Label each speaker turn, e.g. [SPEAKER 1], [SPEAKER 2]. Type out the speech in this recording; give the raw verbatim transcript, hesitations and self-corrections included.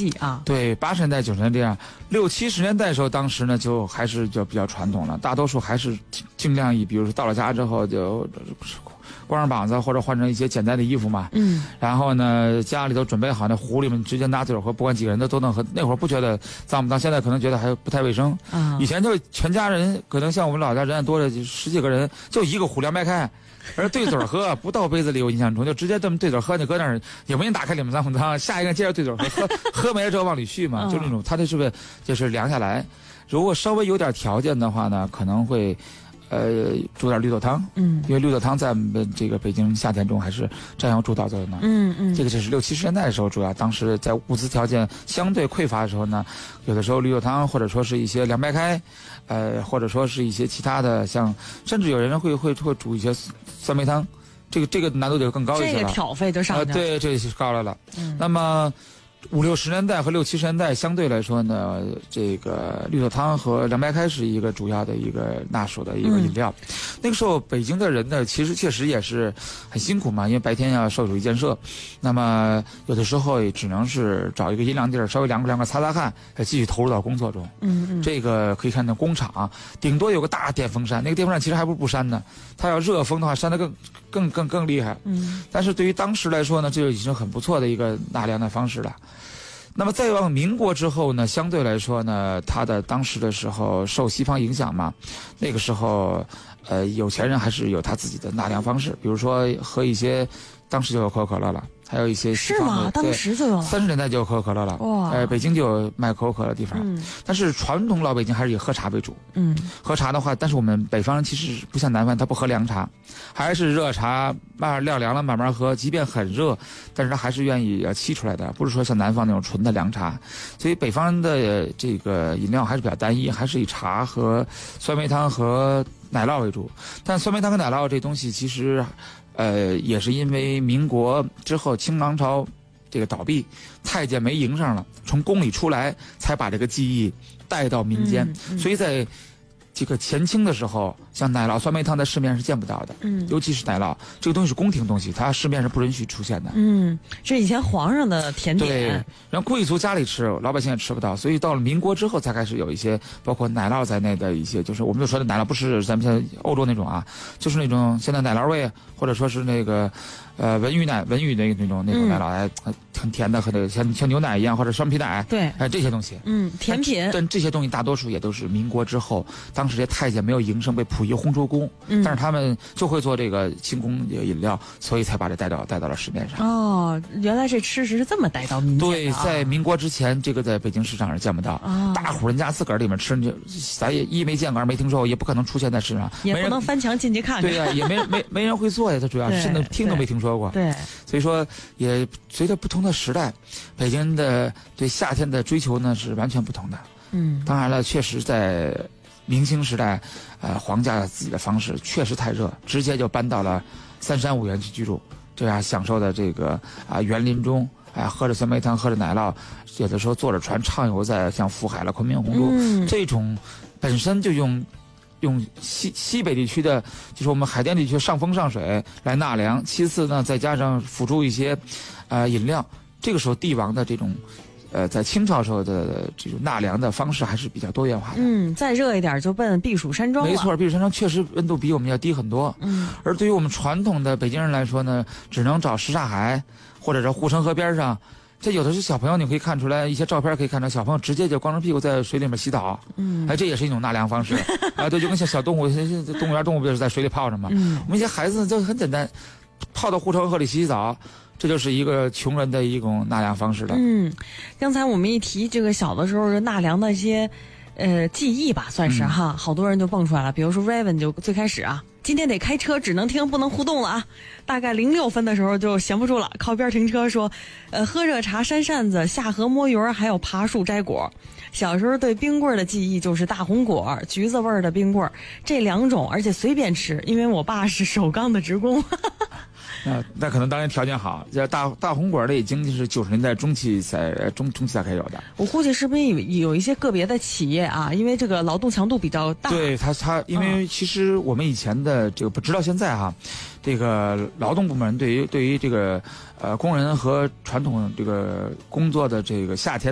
[SPEAKER 1] 济啊。
[SPEAKER 2] 对，八十年代九十年代这样，六七十年代的时候，当时呢就还是就比较传统了，大多数还是尽量以，比如说到了家之后就光上膀子或者换成一些简单的衣服嘛，
[SPEAKER 1] 嗯，
[SPEAKER 2] 然后呢家里头准备好那壶里面直接拿嘴喝，不管几个人的都能喝。那会儿不觉得脏不脏，现在可能觉得还不太卫生。
[SPEAKER 1] 啊，
[SPEAKER 2] 以前就全家人可能像我们老家人多了十几个人，就一个壶凉白开。而对嘴喝不到杯子里，我印象中就直接这么对嘴喝，你搁那儿也没人打开里面脏不脏，下一个接着对嘴喝，喝喝没了之后往里续嘛，就那种，他这是不是就是凉下来？如果稍微有点条件的话呢，可能会。呃，煮点绿豆汤，
[SPEAKER 1] 嗯，
[SPEAKER 2] 因为绿豆汤在我们这个北京夏天中还是占有主导作用的，
[SPEAKER 1] 嗯嗯，
[SPEAKER 2] 这个就是六七十年代的时候，主要当时在物资条件相对匮乏的时候呢，有的时候绿豆汤或者说是一些凉白开，呃，或者说是一些其他的，像甚至有人会会会煮一些酸梅汤，这个这个难度就更高一些了，
[SPEAKER 1] 这个挑费就上去了，
[SPEAKER 2] 呃，对，这是高来了，
[SPEAKER 1] 嗯，
[SPEAKER 2] 那么。五六十年代和六七十年代相对来说呢，这个绿豆汤和凉白开是一个主要的一个拿手的一个饮料。嗯、那个时候北京的人呢，其实确实也是很辛苦嘛，因为白天要受暑役建设，那么有的时候也只能是找一个阴凉地儿，稍微凉快凉快擦擦汗，继续投入到工作中。
[SPEAKER 1] 嗯嗯，
[SPEAKER 2] 这个可以看到工厂顶多有个大电风扇，那个电风扇其实还不如不扇呢，它要热风的话扇得更更更更厉害。
[SPEAKER 1] 嗯，
[SPEAKER 2] 但是对于当时来说呢，这就已经很不错的一个纳凉的方式了。那么再往民国之后呢，相对来说呢，它的当时的时候受西方影响嘛，那个时候，呃，有钱人还是有他自己的纳凉方式，比如说喝一些，当时就有可口可乐了，还有一些西方的，
[SPEAKER 1] 是吗？当时就有了，
[SPEAKER 2] 三十年代就有可口可乐了。
[SPEAKER 1] 哇，
[SPEAKER 2] 呃，北京就有卖可口可乐的地方，
[SPEAKER 1] 嗯，
[SPEAKER 2] 但是传统老北京还是以喝茶为主。
[SPEAKER 1] 嗯，
[SPEAKER 2] 喝茶的话，但是我们北方人其实不像南方，他不喝凉茶，还是热茶，慢慢晾凉了慢慢喝，即便很热，但是他还是愿意要沏出来的，不是说像南方那种纯的凉茶。所以北方的这个饮料还是比较单一，还是以茶和酸梅汤和奶酪为主。但酸梅汤和奶酪这东西其实。呃，也是因为民国之后清王朝这个倒闭，太监没迎上了，从宫里出来才把这个技艺带到民间，
[SPEAKER 1] 嗯嗯、
[SPEAKER 2] 所以在这个前清的时候，像奶酪、酸梅汤在市面上是见不到的，
[SPEAKER 1] 嗯，
[SPEAKER 2] 尤其是奶酪这个东西是宫廷东西，它市面上不允许出现的，
[SPEAKER 1] 嗯，是以前皇上的甜点，
[SPEAKER 2] 对，然后贵族家里吃，老百姓也吃不到，所以到了民国之后才开始有一些包括奶酪在内的一些，就是我们就说的奶酪不是咱们现在欧洲那种啊，就是那种现在奶酪味，或者说是那个呃文宇奶、文宇那那种那种奶酪，哎、嗯，很甜的，和那个像像牛奶一样，或者双皮奶，
[SPEAKER 1] 对，
[SPEAKER 2] 哎这些东西，
[SPEAKER 1] 嗯，甜品，
[SPEAKER 2] 但这些东西大多数也都是民国之后。当时这些太监没有营生，被溥仪轰出宫，嗯、但是他们就会做这个清宫饮料，所以才把这带到带到了市面上。
[SPEAKER 1] 哦，原来这吃食是这么带到民间的、啊。
[SPEAKER 2] 对，在民国之前，这个在北京市场上见不到。哦、大户人家自个儿里面吃，就咱也一没见过，二没听说过，也不可能出现在市场，
[SPEAKER 1] 也不能翻墙进去看看。
[SPEAKER 2] 对呀、啊，也没没没人会做呀，它主要甚至听都没听说过。
[SPEAKER 1] 对，
[SPEAKER 2] 所以说也随着不同的时代，北京的对夏天的追求呢是完全不同的。
[SPEAKER 1] 嗯，
[SPEAKER 2] 当然了，确实在。明清时代，呃，皇家自己的方式确实太热，直接就搬到了三山五园去居住，这样享受的这个啊、呃、园林中，啊、呃、喝着酸梅汤，喝着奶酪，有的时候坐着船畅游在像福海了、昆明红珠、嗯、这种，本身就用用西西北地区的，就是我们海淀地区上风上水来纳凉，其次呢再加上辅助一些，呃饮料，这个时候帝王的这种。呃，在清朝时候的这种纳凉的方式还是比较多元化的。
[SPEAKER 1] 嗯，再热一点就奔避暑山庄了。
[SPEAKER 2] 没错，避暑山庄确实温度比我们要低很多。嗯，而对于我们传统的北京人来说呢，只能找什刹海或者是护城河边上。这有的是小朋友，你可以看出来一些照片，可以看到小朋友直接就光着屁股在水里面洗澡。嗯，哎，这也是一种纳凉方式。啊，对，就跟像小动物，动物园动物不就是在水里泡着吗？嗯，我们一些孩子就很简单，泡到护城河里洗洗澡。这就是一个穷人的一种纳凉方式了。
[SPEAKER 1] 嗯，刚才我们一提这个小的时候纳凉的一些呃记忆吧，算是哈，嗯、好多人就蹦出来了。比如说 Raven 就最开始啊，今天得开车，只能听不能互动了啊。大概零六分的时候就闲不住了，靠边停车说，呃，喝热茶、扇扇子、下河摸鱼儿，还有爬树摘果。小时候对冰棍的记忆就是大红果、橘子味儿的冰棍这两种，而且随便吃，因为我爸是首钢的职工。
[SPEAKER 2] 那那可能当年条件好，这大大红果的已经是九十年代中期才中中期才开始有的。
[SPEAKER 1] 我估计是不是有有一些个别的企业啊，因为这个劳动强度比较大。
[SPEAKER 2] 对他他，因为其实我们以前的这个不直到现在哈，这个劳动部门对于对于这个呃工人和传统这个工作的这个夏天。